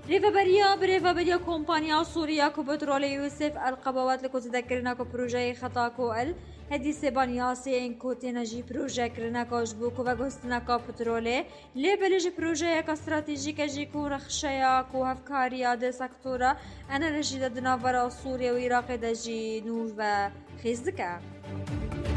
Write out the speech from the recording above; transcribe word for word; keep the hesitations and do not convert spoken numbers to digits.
ريفابريا بريفابريا كومبانيا سوريا كو بترول يوسف القبوات لكو تذكرنا كو بروجي خطاكو ال هدي سيبانياسي انكو تنجي بروجي كرناكو جبوكو وغوستنا كو بترولي لبلج بروجي كا استراتيجيكا جيكو رخشيا كو هفكاريا دي سكتورا انا رجي دنافرا سوريا وعراق دجي نور و خيزدكا